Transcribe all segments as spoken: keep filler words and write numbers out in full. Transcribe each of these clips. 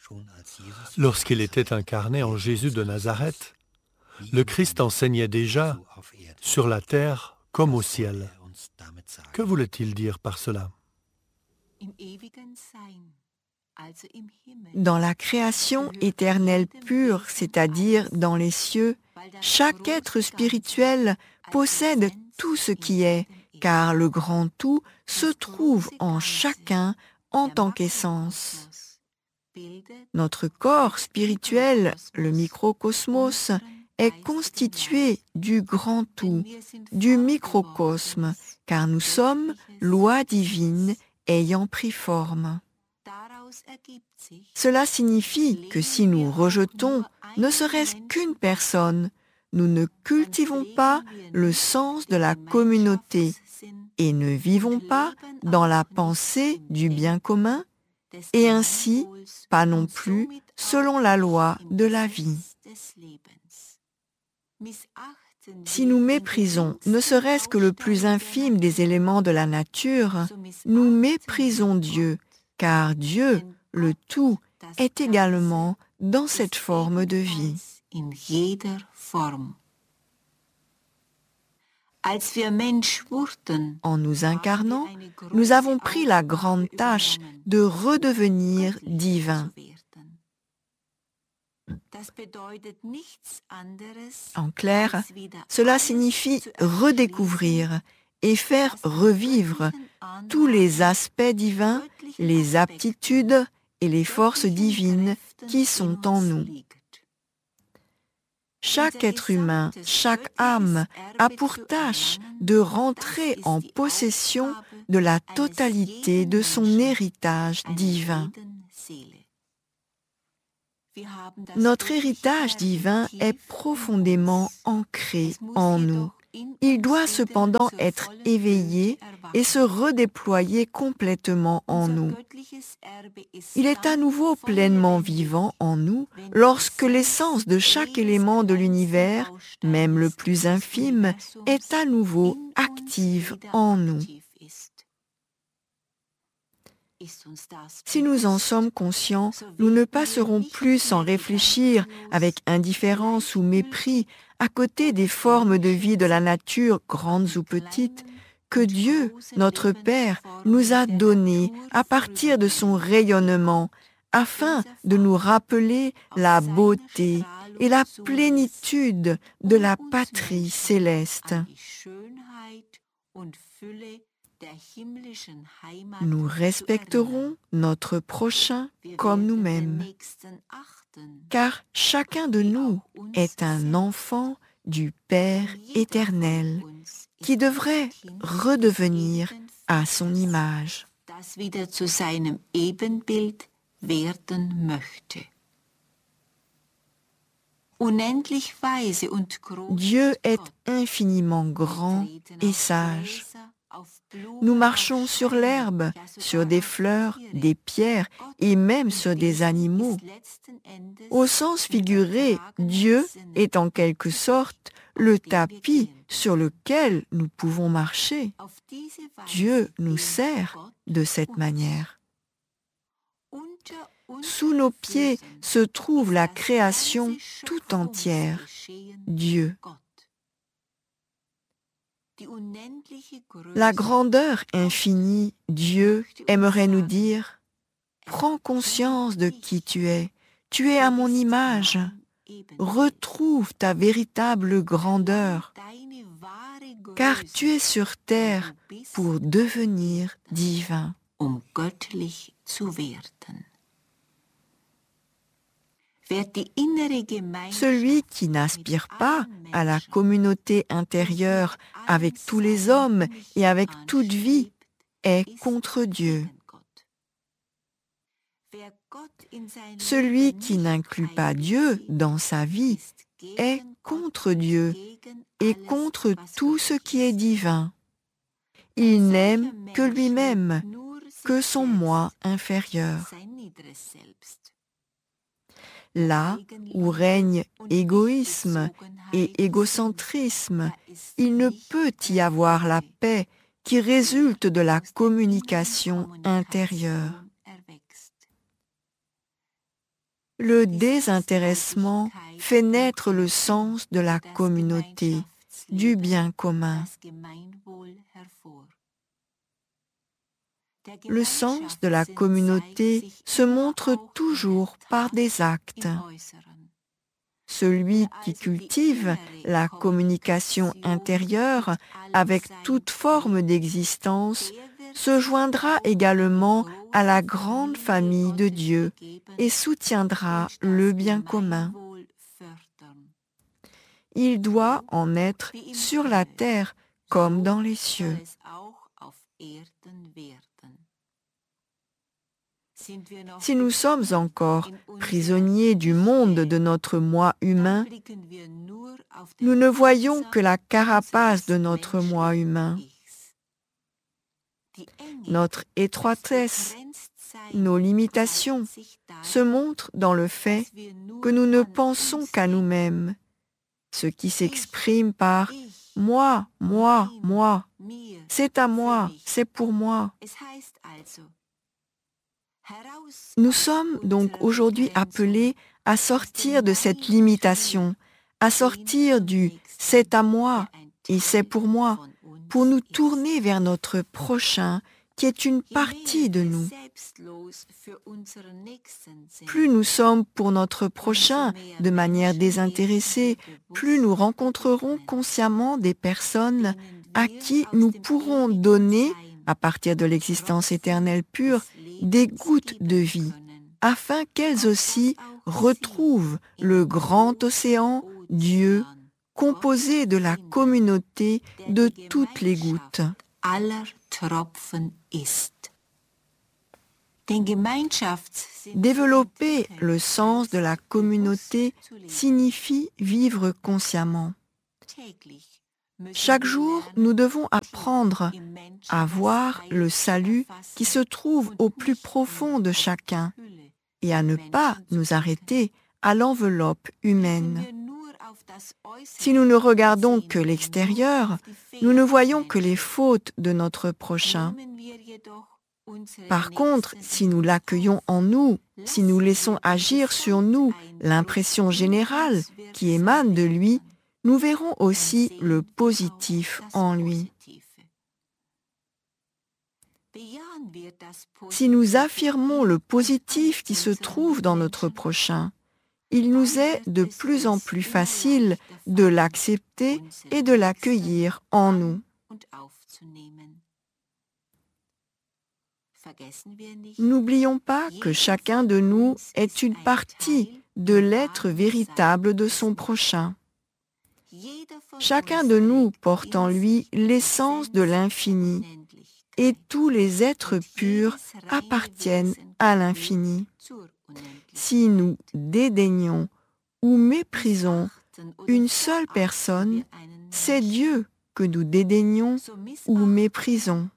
Lorsqu'il était incarné en Jésus de Nazareth, le Christ enseignait déjà sur la terre comme au ciel. Que voulait-il dire par cela? Dans la création éternelle pure, c'est-à-dire dans les cieux, chaque être spirituel possède tout ce qui est, car le grand tout se trouve en chacun en tant qu'essence. Notre corps spirituel, le microcosmos, est constitué du grand tout, du microcosme, car nous sommes loi divine ayant pris forme. Cela signifie que si nous rejetons ne serait-ce qu'une personne, nous ne cultivons pas le sens de la communauté et ne vivons pas dans la pensée du bien commun et ainsi pas non plus selon la loi de la vie. Si nous méprisons ne serait-ce que le plus infime des éléments de la nature, nous méprisons Dieu, car Dieu, le tout, est également dans cette forme de vie. En nous incarnant, nous avons pris la grande tâche de redevenir divins. En clair, cela signifie redécouvrir et faire revivre tous les aspects divins, les aptitudes et les forces divines qui sont en nous. Chaque être humain, chaque âme a pour tâche de rentrer en possession de la totalité de son héritage divin. Notre héritage divin est profondément ancré en nous. Il doit cependant être éveillé et se redéployer complètement en nous. Il est à nouveau pleinement vivant en nous lorsque l'essence de chaque élément de l'univers, même le plus infime, est à nouveau active en nous. Si nous en sommes conscients, nous ne passerons plus sans réfléchir avec indifférence ou mépris à côté des formes de vie de la nature, grandes ou petites, que Dieu, notre Père, nous a données à partir de son rayonnement, afin de nous rappeler la beauté et la plénitude de la patrie céleste. Nous respecterons notre prochain comme nous-mêmes, car chacun de nous est un enfant du Père éternel qui devrait redevenir à son image. Dieu est infiniment grand et sage. Nous marchons sur l'herbe, sur des fleurs, des pierres et même sur des animaux. Au sens figuré, Dieu est en quelque sorte le tapis sur lequel nous pouvons marcher. Dieu nous sert de cette manière. Sous nos pieds se trouve la création tout entière, Dieu. La grandeur infinie, Dieu aimerait nous dire « Prends conscience de qui tu es, tu es à mon image, retrouve ta véritable grandeur, car tu es sur terre pour devenir divin. » Celui qui n'aspire pas à la communauté intérieure avec tous les hommes et avec toute vie est contre Dieu. Celui qui n'inclut pas Dieu dans sa vie est contre Dieu et contre tout ce qui est divin. Il n'aime que lui-même, que son moi inférieur. Là où règne égoïsme et égocentrisme, il ne peut y avoir la paix qui résulte de la communication intérieure. Le désintéressement fait naître le sens de la communauté, du bien commun. Le sens de la communauté se montre toujours par des actes. Celui qui cultive la communication intérieure avec toute forme d'existence se joindra également à la grande famille de Dieu et soutiendra le bien commun. Il doit en être sur la terre comme dans les cieux. Si nous sommes encore prisonniers du monde de notre moi humain, nous ne voyons que la carapace de notre moi humain. Notre étroitesse, nos limitations se montrent dans le fait que nous ne pensons qu'à nous-mêmes, ce qui s'exprime par « moi, moi, moi », c'est à moi, c'est pour moi. Nous sommes donc aujourd'hui appelés à sortir de cette limitation, à sortir du « c'est à moi » et « c'est pour moi », pour nous tourner vers notre prochain qui est une partie de nous. Plus nous sommes pour notre prochain de manière désintéressée, plus nous rencontrerons consciemment des personnes à qui nous pourrons donner, à partir de l'existence éternelle pure, des gouttes de vie, afin qu'elles aussi retrouvent le grand océan, Dieu, composé de la communauté de toutes les gouttes. Développer le sens de la communauté signifie vivre consciemment. Chaque jour, nous devons apprendre à voir le salut qui se trouve au plus profond de chacun et à ne pas nous arrêter à l'enveloppe humaine. Si nous ne regardons que l'extérieur, nous ne voyons que les fautes de notre prochain. Par contre, si nous l'accueillons en nous, si nous laissons agir sur nous l'impression générale qui émane de lui, nous verrons aussi le positif en lui. Si nous affirmons le positif qui se trouve dans notre prochain, il nous est de plus en plus facile de l'accepter et de l'accueillir en nous. N'oublions pas que chacun de nous est une partie de l'être véritable de son prochain. Chacun de nous porte en lui l'essence de l'infini, et tous les êtres purs appartiennent à l'infini. Si nous dédaignons ou méprisons une seule personne, c'est Dieu que nous dédaignons ou méprisons.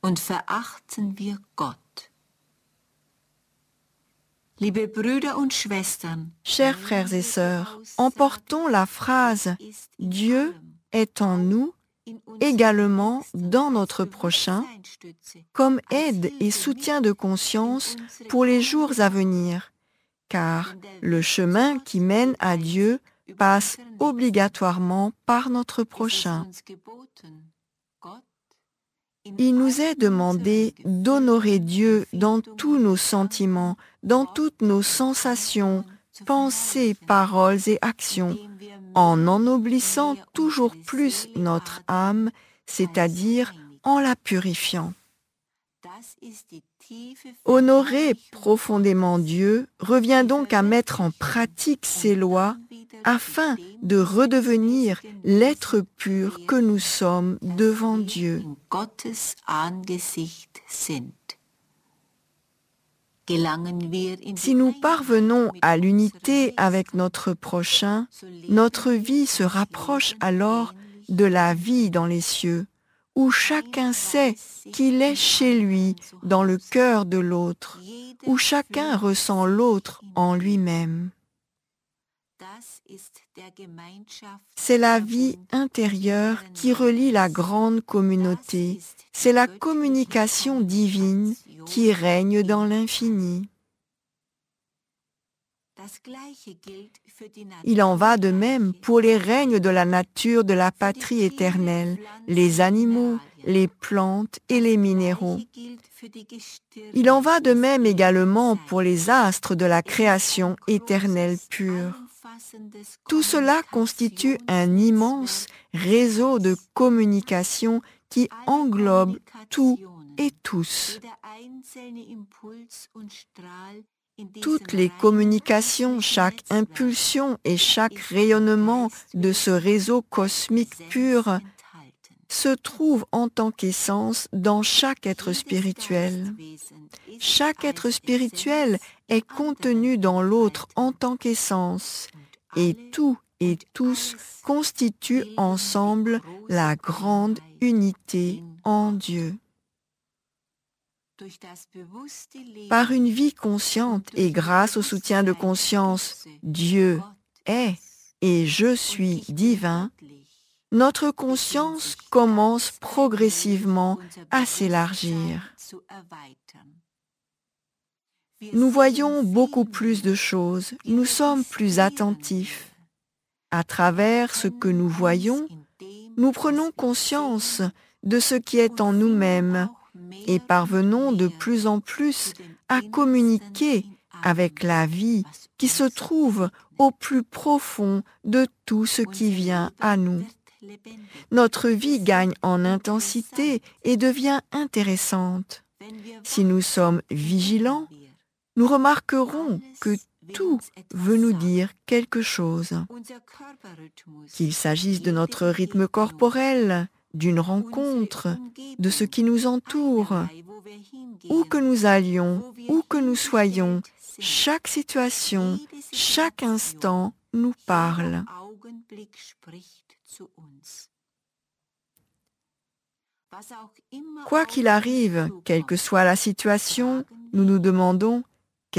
Chers frères et sœurs, emportons la phrase « Dieu est en nous » également dans notre prochain comme aide et soutien de conscience pour les jours à venir, car le chemin qui mène à Dieu passe obligatoirement par notre prochain. Il nous est demandé d'honorer Dieu dans tous nos sentiments, dans toutes nos sensations, pensées, paroles et actions, en ennoblissant toujours plus notre âme, c'est-à-dire en la purifiant. Honorer profondément Dieu revient donc à mettre en pratique ses lois afin de redevenir l'être pur que nous sommes devant Dieu. Si nous parvenons à l'unité avec notre prochain, notre vie se rapproche alors de la vie dans les cieux, où chacun sait qu'il est chez lui dans le cœur de l'autre, où chacun ressent l'autre en lui-même. C'est la vie intérieure qui relie la grande communauté, c'est la communication divine qui règne dans l'infini. Il en va de même pour les règnes de la nature de la patrie éternelle, les animaux, les plantes et les minéraux. Il en va de même également pour les astres de la création éternelle pure. Tout cela constitue un immense réseau de communication qui englobe tout et tous. Toutes les communications, chaque impulsion et chaque rayonnement de ce réseau cosmique pur se trouvent en tant qu'essence dans chaque être spirituel. Chaque être spirituel est contenu dans l'autre en tant qu'essence, et tout et tous constituent ensemble la grande unité en Dieu. Par une vie consciente et grâce au soutien de conscience « Dieu est et je suis divin », notre conscience commence progressivement à s'élargir. Nous voyons beaucoup plus de choses, nous sommes plus attentifs. À travers ce que nous voyons, nous prenons conscience de ce qui est en nous-mêmes et parvenons de plus en plus à communiquer avec la vie qui se trouve au plus profond de tout ce qui vient à nous. Notre vie gagne en intensité et devient intéressante. Si nous sommes vigilants, nous remarquerons que tout veut nous dire quelque chose. Qu'il s'agisse de notre rythme corporel, d'une rencontre, de ce qui nous entoure, où que nous allions, où que nous soyons, chaque situation, chaque instant nous parle. Quoi qu'il arrive, quelle que soit la situation, nous nous demandons